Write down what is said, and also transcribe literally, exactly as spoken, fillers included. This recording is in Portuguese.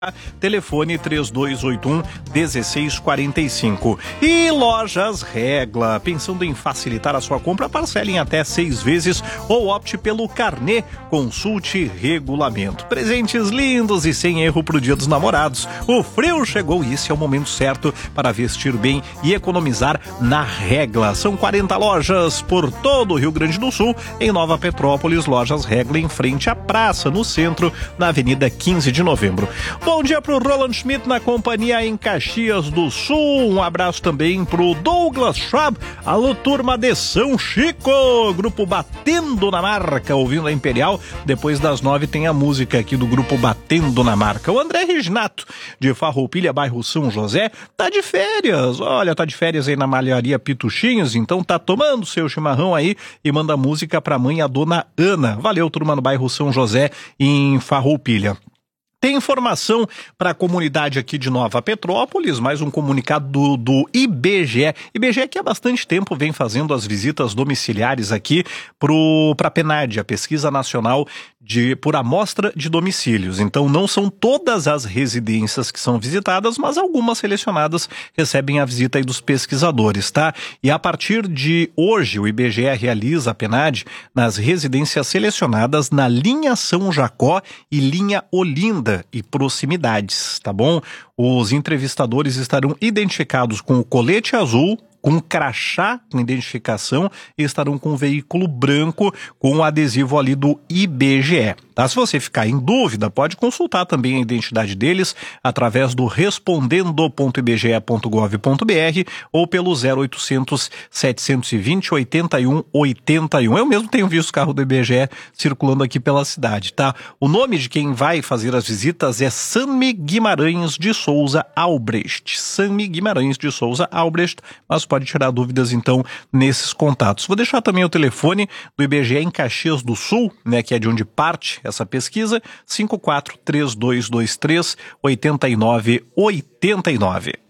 Telefone três dois oito um, um seis quatro cinco. E Lojas Regla, pensando em facilitar a sua compra, parcele em até seis vezes ou opte pelo carnê. Consulte regulamento. Presentes lindos e sem erro pro Dia dos Namorados. O frio chegou e esse é o momento certo para vestir bem e economizar na Regla. São quarenta lojas por todo o Rio Grande do Sul. Em Nova Petrópolis, Lojas Regla em frente à praça, no centro, na Avenida quinze de novembro. Bom dia pro Roland Schmidt na companhia em Caxias do Sul. Um abraço também pro Douglas Schwab. Alô, turma de São Chico. Grupo Batendo na Marca, ouvindo a Imperial. Depois das nove tem a música aqui do Grupo Batendo na Marca. O André Reginato, de Farroupilha, bairro São José, tá de férias. Olha, tá de férias aí na Malharia Pituchinhos, então tá tomando seu chimarrão aí e manda música pra mãe, a dona Ana. Valeu, turma no bairro São José, em Farroupilha. Tem informação para a comunidade aqui de Nova Petrópolis, mais um comunicado do, do I B G E. I B G E que há bastante tempo vem fazendo as visitas domiciliares aqui para a PNAD, a Pesquisa Nacional de, por Amostra de Domicílios. Então não são todas as residências que são visitadas, mas algumas selecionadas recebem a visita aí dos pesquisadores, tá? E a partir de hoje o I B G E realiza a PNAD nas residências selecionadas na linha São Jacó e linha Olinda e proximidades, tá bom? Os entrevistadores estarão identificados com o colete azul, com crachá com identificação e estarão com um veículo branco com o adesivo ali do I B G E. Tá? Se você ficar em dúvida, pode consultar também a identidade deles através do respondendo ponto i b g e ponto gov ponto b r ou pelo zero oitocentos, setecentos e vinte, oitenta e um, oitenta e um. Eu mesmo tenho visto o carro do I B G E circulando aqui pela cidade, tá? O nome de quem vai fazer as visitas é Sammy Guimarães de Souza Albrecht. Sammy Guimarães de Souza Albrecht, mas pode tirar dúvidas então nesses contatos. Vou deixar também o telefone do I B G E em Caxias do Sul, né, que é de onde parte essa pesquisa, cinco quatro três dois dois três oito nove oito nove.